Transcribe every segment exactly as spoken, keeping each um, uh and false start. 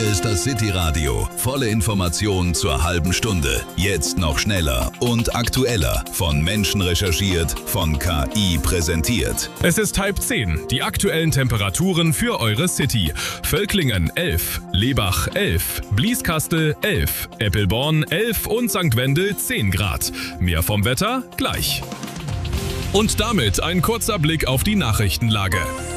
ist das City Radio. Volle Informationen zur halben Stunde. Jetzt noch schneller und aktueller. Von Menschen recherchiert, von K I präsentiert. Es ist halb zehn. Die aktuellen Temperaturen für eure City. Völklingen elf, Lebach elf, Blieskastel elf, Eppelborn elf und Sankt Wendel zehn Grad. Mehr vom Wetter gleich. Und damit ein kurzer Blick auf die Nachrichtenlage.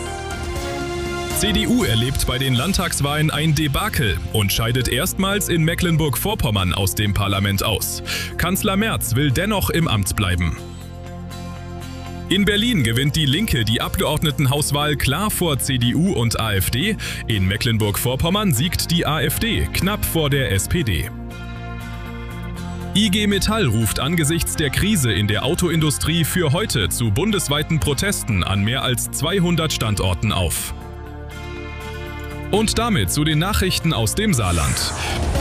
C D U erlebt bei den Landtagswahlen ein Debakel und scheidet erstmals in Mecklenburg-Vorpommern aus dem Parlament aus. Kanzler Merz will dennoch im Amt bleiben. In Berlin gewinnt die Linke die Abgeordnetenhauswahl klar vor C D U und AfD. In Mecklenburg-Vorpommern siegt die AfD knapp vor der S P D. I G Metall ruft angesichts der Krise in der Autoindustrie für heute zu bundesweiten Protesten an mehr als zweihundert Standorten auf. Und damit zu den Nachrichten aus dem Saarland.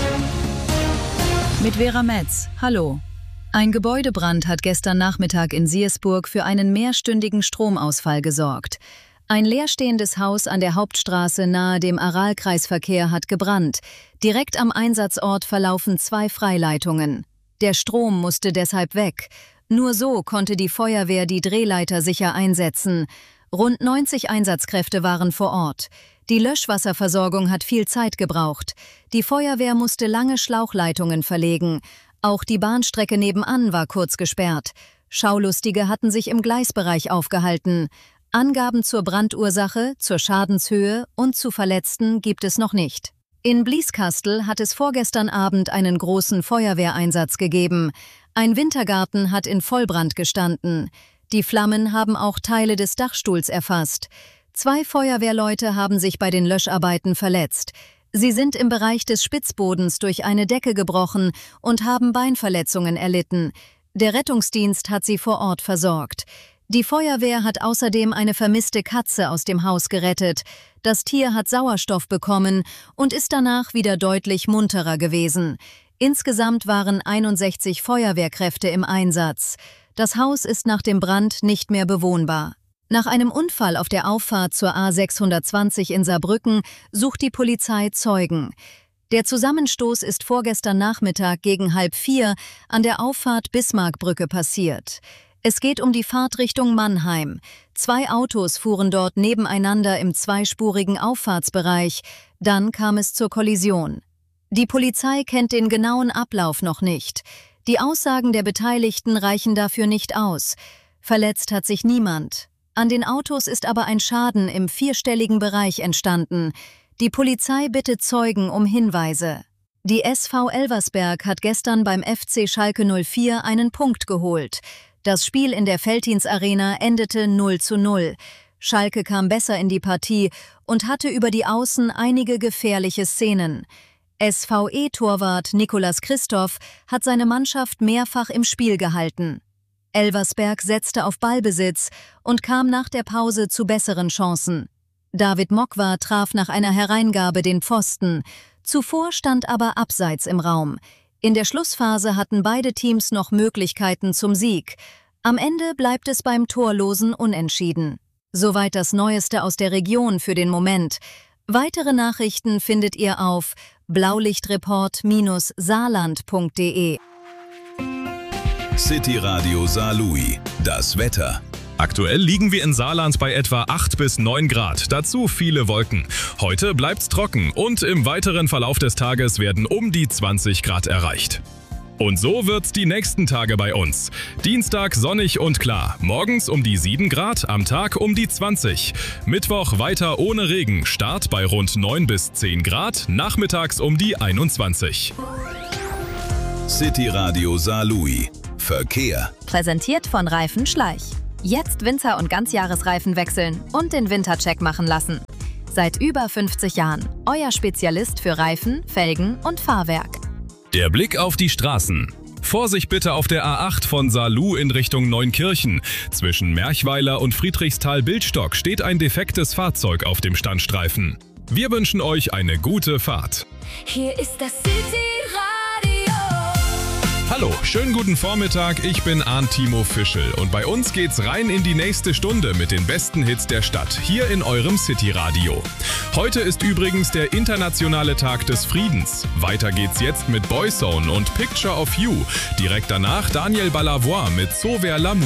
Mit Vera Metz. Hallo. Ein Gebäudebrand hat gestern Nachmittag in Siersburg für einen mehrstündigen Stromausfall gesorgt. Ein leerstehendes Haus an der Hauptstraße nahe dem Aralkreisverkehr hat gebrannt. Direkt am Einsatzort verlaufen zwei Freileitungen. Der Strom musste deshalb weg. Nur so konnte die Feuerwehr die Drehleiter sicher einsetzen. Rund neunzig Einsatzkräfte waren vor Ort. Die Löschwasserversorgung hat viel Zeit gebraucht. Die Feuerwehr musste lange Schlauchleitungen verlegen. Auch die Bahnstrecke nebenan war kurz gesperrt. Schaulustige hatten sich im Gleisbereich aufgehalten. Angaben zur Brandursache, zur Schadenshöhe und zu Verletzten gibt es noch nicht. In Blieskastel hat es vorgestern Abend einen großen Feuerwehreinsatz gegeben. Ein Wintergarten hat in Vollbrand gestanden. Die Flammen haben auch Teile des Dachstuhls erfasst. Zwei Feuerwehrleute haben sich bei den Löscharbeiten verletzt. Sie sind im Bereich des Spitzbodens durch eine Decke gebrochen und haben Beinverletzungen erlitten. Der Rettungsdienst hat sie vor Ort versorgt. Die Feuerwehr hat außerdem eine vermisste Katze aus dem Haus gerettet. Das Tier hat Sauerstoff bekommen und ist danach wieder deutlich munterer gewesen. Insgesamt waren einundsechzig Feuerwehrkräfte im Einsatz. Das Haus ist nach dem Brand nicht mehr bewohnbar. Nach einem Unfall auf der Auffahrt zur A sechshundertzwanzig in Saarbrücken sucht die Polizei Zeugen. Der Zusammenstoß ist vorgestern Nachmittag gegen halb vier an der Auffahrt Bismarckbrücke passiert. Es geht um die Fahrt Richtung Mannheim. Zwei Autos fuhren dort nebeneinander im zweispurigen Auffahrtsbereich. Dann kam es zur Kollision. Die Polizei kennt den genauen Ablauf noch nicht. Die Aussagen der Beteiligten reichen dafür nicht aus. Verletzt hat sich niemand. An den Autos ist aber ein Schaden im vierstelligen Bereich entstanden. Die Polizei bittet Zeugen um Hinweise. Die S V Elversberg hat gestern beim F C Schalke null vier einen Punkt geholt. Das Spiel in der Veltins Arena endete null zu null. Schalke kam besser in die Partie und hatte über die Außen einige gefährliche Szenen. S V E-Torwart Nicolas Christoph hat seine Mannschaft mehrfach im Spiel gehalten. Elversberg setzte auf Ballbesitz und kam nach der Pause zu besseren Chancen. David Mokwa traf nach einer Hereingabe den Pfosten. Zuvor stand aber Abseits im Raum. In der Schlussphase hatten beide Teams noch Möglichkeiten zum Sieg. Am Ende bleibt es beim torlosen Unentschieden. Soweit das Neueste aus der Region für den Moment. Weitere Nachrichten findet ihr auf blaulichtreport Bindestrich saarland Punkt de. City Radio Saarlouis. Das Wetter. Aktuell liegen wir in Saarland bei etwa acht bis neun Grad, dazu viele Wolken. Heute bleibt's trocken und im weiteren Verlauf des Tages werden um die zwanzig Grad erreicht. Und so wird's die nächsten Tage bei uns. Dienstag sonnig und klar, morgens um die sieben Grad, am Tag um die zwanzig. Mittwoch weiter ohne Regen, Start bei rund neun bis zehn Grad, nachmittags um die einundzwanzig. City Radio Saarlouis. Verkehr. Präsentiert von Reifen Schleich. Jetzt Winter- und Ganzjahresreifen wechseln und den Wintercheck machen lassen. Seit über fünfzig Jahren euer Spezialist für Reifen, Felgen und Fahrwerk. Der Blick auf die Straßen. Vorsicht bitte auf der A acht von Saarlouis in Richtung Neunkirchen. Zwischen Merchweiler und Friedrichsthal-Bildstock steht ein defektes Fahrzeug auf dem Standstreifen. Wir wünschen euch eine gute Fahrt. Hier ist das City Radio. Hallo, schönen guten Vormittag, ich bin Arndt Timo Fischel und bei uns geht's rein in die nächste Stunde mit den besten Hits der Stadt, hier in eurem City-Radio. Heute ist übrigens der internationale Tag des Friedens. Weiter geht's jetzt mit Boyzone und Picture of You. Direkt danach Daniel Balavoine mit So Ver L'amour.